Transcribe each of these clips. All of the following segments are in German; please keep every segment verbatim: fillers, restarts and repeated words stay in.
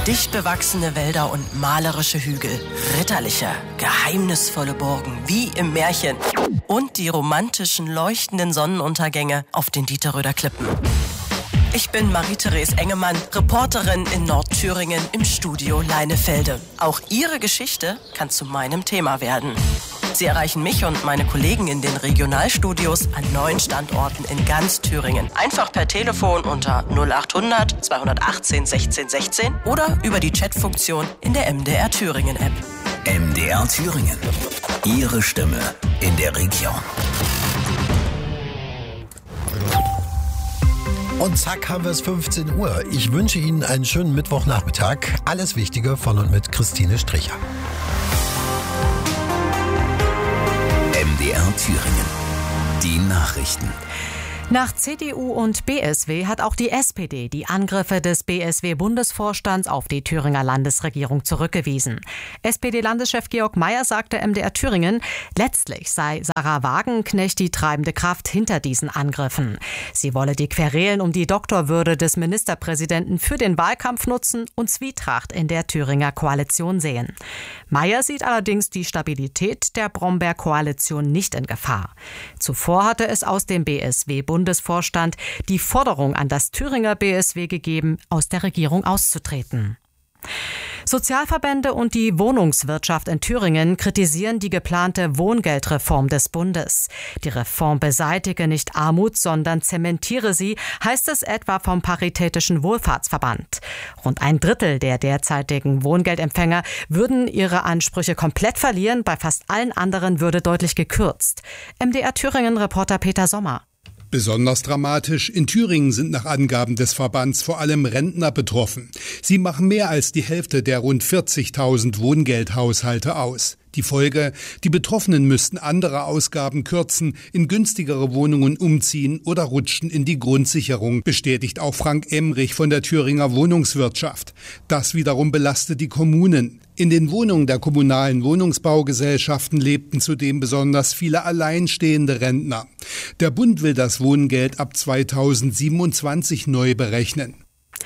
Dicht bewachsene Wälder und malerische Hügel, ritterliche, geheimnisvolle Burgen, wie im Märchen. Und die romantischen, leuchtenden Sonnenuntergänge auf den Dieterröder Klippen. Ich bin Marie-Therese Engemann, Reporterin in Nordthüringen im Studio Leinefelde. Auch Ihre Geschichte kann zu meinem Thema werden. Sie erreichen mich und meine Kollegen in den Regionalstudios an neun Standorten in ganz Thüringen. Einfach per Telefon unter null achthundert zweihundertachtzehn sechzehn sechzehn oder über die Chatfunktion in der M D R Thüringen App. M D R Thüringen. Ihre Stimme in der Region. Und zack, haben wir es fünfzehn Uhr. Ich wünsche Ihnen einen schönen Mittwochnachmittag. Alles Wichtige von und mit Christine Stricher. M D R Thüringen. Die Nachrichten. Nach C D U und B S W hat auch die S P D die Angriffe des B S W-Bundesvorstands auf die Thüringer Landesregierung zurückgewiesen. S P D-Landeschef Georg Mayer sagte M D R Thüringen, letztlich sei Sarah Wagenknecht die treibende Kraft hinter diesen Angriffen. Sie wolle die Querelen um die Doktorwürde des Ministerpräsidenten für den Wahlkampf nutzen und Zwietracht in der Thüringer Koalition sehen. Mayer sieht allerdings die Stabilität der Bromberg-Koalition nicht in Gefahr. Zuvor hatte es aus dem B S W-Bundesvorstand Bundesvorstand die Forderung an das Thüringer B S W gegeben, aus der Regierung auszutreten. Sozialverbände und die Wohnungswirtschaft in Thüringen kritisieren die geplante Wohngeldreform des Bundes. Die Reform beseitige nicht Armut, sondern zementiere sie, heißt es etwa vom Paritätischen Wohlfahrtsverband. Rund ein Drittel der derzeitigen Wohngeldempfänger würden ihre Ansprüche komplett verlieren, bei fast allen anderen würde deutlich gekürzt. M D R Thüringen-Reporter Peter Sommer. Besonders dramatisch, in Thüringen sind nach Angaben des Verbands vor allem Rentner betroffen. Sie machen mehr als die Hälfte der rund vierzigtausend Wohngeldhaushalte aus. Die Folge, die Betroffenen müssten andere Ausgaben kürzen, in günstigere Wohnungen umziehen oder rutschen in die Grundsicherung, bestätigt auch Frank Emrich von der Thüringer Wohnungswirtschaft. Das wiederum belastet die Kommunen. In den Wohnungen der kommunalen Wohnungsbaugesellschaften lebten zudem besonders viele alleinstehende Rentner. Der Bund will das Wohngeld ab zweitausendsiebenundzwanzig neu berechnen.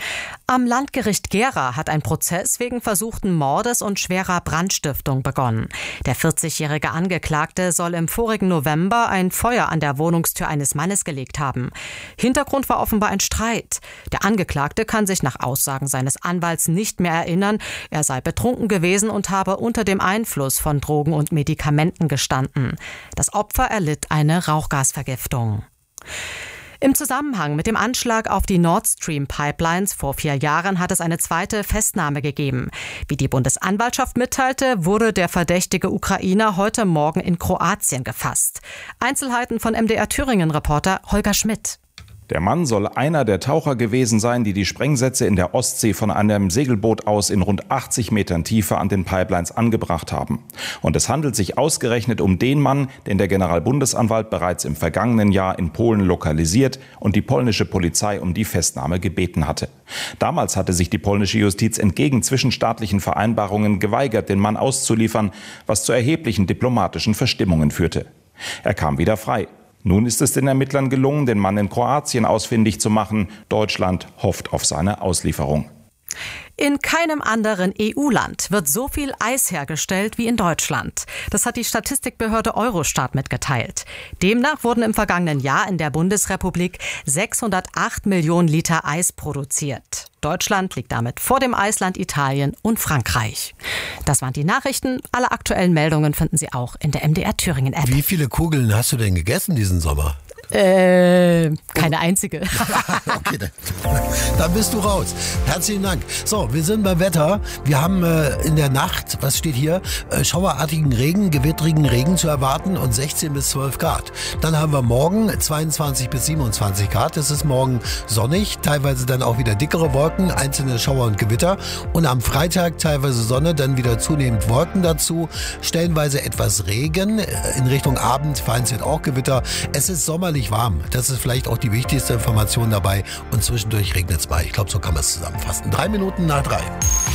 Am Landgericht Gera hat ein Prozess wegen versuchten Mordes und schwerer Brandstiftung begonnen. Der vierzigjährige Angeklagte soll im vorigen November ein Feuer an der Wohnungstür eines Mannes gelegt haben. Hintergrund war offenbar ein Streit. Der Angeklagte kann sich nach Aussagen seines Anwalts nicht mehr erinnern. Er sei betrunken gewesen und habe unter dem Einfluss von Drogen und Medikamenten gestanden. Das Opfer erlitt eine Rauchgasvergiftung. Im Zusammenhang mit dem Anschlag auf die Nord Stream Pipelines vor vier Jahren hat es eine zweite Festnahme gegeben. Wie die Bundesanwaltschaft mitteilte, wurde der verdächtige Ukrainer heute Morgen in Kroatien gefasst. Einzelheiten von M D R Thüringen-Reporter Holger Schmidt. Der Mann soll einer der Taucher gewesen sein, die die Sprengsätze in der Ostsee von einem Segelboot aus in rund achtzig Metern Tiefe an den Pipelines angebracht haben. Und es handelt sich ausgerechnet um den Mann, den der Generalbundesanwalt bereits im vergangenen Jahr in Polen lokalisiert und die polnische Polizei um die Festnahme gebeten hatte. Damals hatte sich die polnische Justiz entgegen zwischenstaatlichen Vereinbarungen geweigert, den Mann auszuliefern, was zu erheblichen diplomatischen Verstimmungen führte. Er kam wieder frei. Nun ist es den Ermittlern gelungen, den Mann in Kroatien ausfindig zu machen. Deutschland hofft auf seine Auslieferung. In keinem anderen E U-Land wird so viel Eis hergestellt wie in Deutschland. Das hat die Statistikbehörde Eurostat mitgeteilt. Demnach wurden im vergangenen Jahr in der Bundesrepublik sechshundertacht Millionen Liter Eis produziert. Deutschland liegt damit vor dem Eisland Italien und Frankreich. Das waren die Nachrichten. Alle aktuellen Meldungen finden Sie auch in der M D R Thüringen App. Wie viele Kugeln hast du denn gegessen diesen Sommer? Äh, keine einzige. Okay, dann, dann bist du raus. Herzlichen Dank. So, wir sind beim Wetter. Wir haben äh, in der Nacht, was steht hier, äh, schauerartigen Regen, gewittrigen Regen zu erwarten und sechzehn bis zwölf Grad. Dann haben wir morgen zweiundzwanzig bis siebenundzwanzig Grad. Es ist morgen sonnig, teilweise dann auch wieder dickere Wolken, einzelne Schauer und Gewitter. Und am Freitag teilweise Sonne, dann wieder zunehmend Wolken dazu. Stellenweise etwas Regen. In Richtung Abend vereinzelt auch Gewitter. Es ist sommerlich warm. Das ist vielleicht auch die wichtigste Information dabei. Und zwischendurch regnet es mal. Ich glaube, so kann man es zusammenfassen. Drei Minuten nach drei.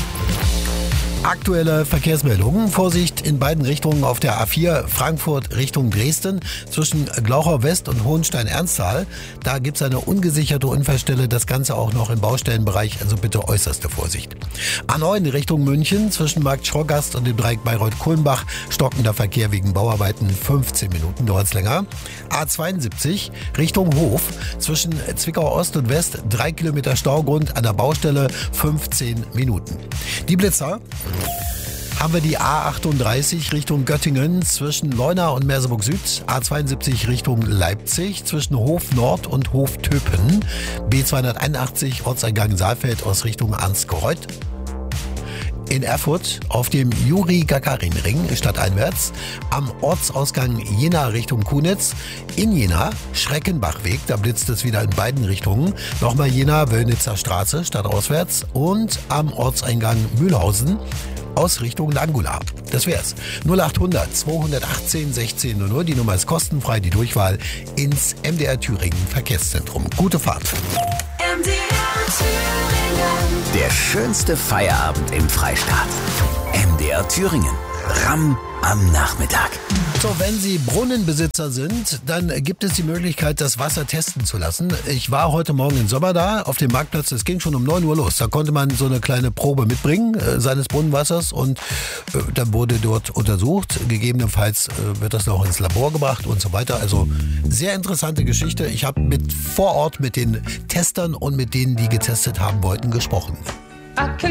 Aktuelle Verkehrsmeldungen. Vorsicht in beiden Richtungen auf der A vier Frankfurt Richtung Dresden zwischen Glauchau West und Hohenstein-Ernsthal. Da gibt es eine ungesicherte Unfallstelle. Das Ganze auch noch im Baustellenbereich. Also bitte äußerste Vorsicht. A neun Richtung München zwischen Markt Schorgast und dem Dreieck Bayreuth-Kulmbach. Stockender Verkehr wegen Bauarbeiten, fünfzehn Minuten dauert's länger. A zweiundsiebzig Richtung Hof zwischen Zwickau Ost und West. drei Kilometer Staugrund an der Baustelle, fünfzehn Minuten. Die Blitzer haben wir die A achtunddreißig Richtung Göttingen zwischen Leuna und Merseburg Süd, A zweiundsiebzig Richtung Leipzig zwischen Hof Nord und Hof Töpen, B zweihunderteinundachtzig Ortseingang Saalfeld aus Richtung Ansgereuth. In Erfurt auf dem Juri-Gagarin-Ring stadteinwärts, am Ortsausgang Jena Richtung Kunitz, in Jena Schreckenbachweg, da blitzt es wieder in beiden Richtungen, nochmal Jena Wöllnitzer Straße stadtauswärts und am Ortseingang Mühlhausen aus Richtung Langula. Das wär's. null achthundert zweihundertachtzehn sechzehn null null, die Nummer ist kostenfrei, die Durchwahl ins M D R Thüringen Verkehrszentrum. Gute Fahrt. M D R Thüringen. Der schönste Feierabend im Freistaat. M D R Thüringen. Ramm am Nachmittag. So, wenn Sie Brunnenbesitzer sind, dann gibt es die Möglichkeit, das Wasser testen zu lassen. Ich war heute Morgen in Sommer da auf dem Marktplatz. Es ging schon um neun Uhr los. Da konnte man so eine kleine Probe mitbringen äh, seines Brunnenwassers und äh, dann wurde dort untersucht. Gegebenenfalls äh, wird das noch ins Labor gebracht und so weiter. Also sehr interessante Geschichte. Ich habe mit vor Ort mit den Testern und mit denen, die getestet haben wollten, gesprochen.